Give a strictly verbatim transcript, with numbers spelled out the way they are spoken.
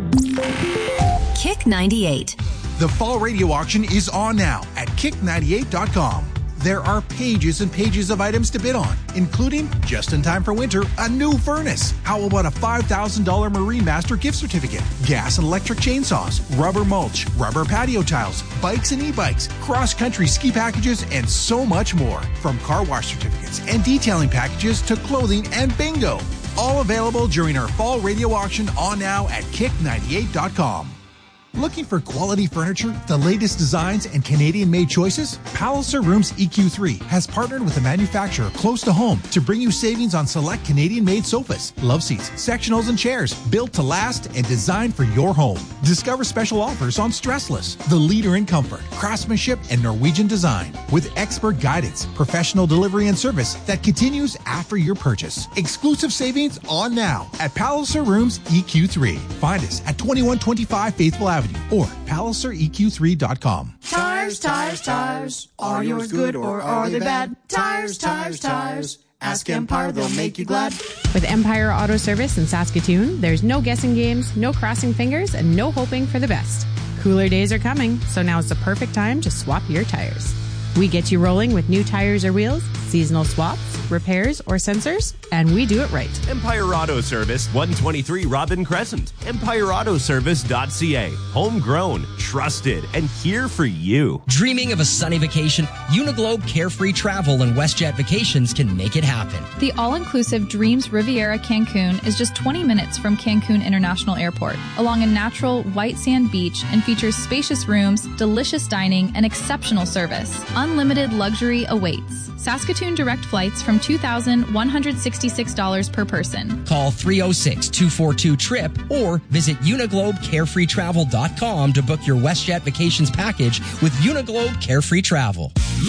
Kick ninety-eight. The fall radio auction is on now at kick ninety-eight dot com. There are pages and pages of items to bid on, including, just in time for winter, a new furnace. How about a five thousand dollars Marine Master gift certificate? Gas and electric chainsaws, rubber mulch, rubber patio tiles, bikes and e-bikes, cross-country ski packages, and so much more. From car wash certificates and detailing packages to clothing and bingo. All available during our fall radio auction on now at kick ninety-eight dot com. Looking for quality furniture, the latest designs, and Canadian-made choices? Palliser Rooms E Q three has partnered with a manufacturer close to home to bring you savings on select Canadian-made sofas, love seats, sectionals, and chairs built to last and designed for your home. Discover special offers on Stressless, the leader in comfort, craftsmanship, and Norwegian design, with expert guidance, professional delivery, and service that continues after your purchase. Exclusive savings on now at Palliser Rooms E Q three. Find us at twenty-one twenty-five Faithful Avenue or palliser E Q three dot com. Tires, tires, tires. Are yours good or are they bad? Tires, tires, tires. Ask Empire, they'll make you glad. With Empire Auto Service in Saskatoon, there's no guessing games, no crossing fingers, and no hoping for the best. Cooler days are coming, so now's the perfect time to swap your tires. We get you rolling with new tires or wheels, seasonal swaps, repairs, or sensors, and we do it right. Empire Auto Service, one twenty-three Robin Crescent. empire auto service dot c a. Homegrown, trusted, and here for you. Dreaming of a sunny vacation? Uniglobe Carefree Travel and WestJet Vacations can make it happen. The all-inclusive Dreams Riviera Cancun is just twenty minutes from Cancun International Airport, along a natural white sand beach, and features spacious rooms, delicious dining, and exceptional service. Unlimited luxury awaits. Saskatoon direct flights from two thousand one hundred sixty-six dollars per person. Call three oh six, two four two, T R I P or visit uniglobe carefree travel dot com to book your WestJet Vacations package with Uniglobe Carefree Travel.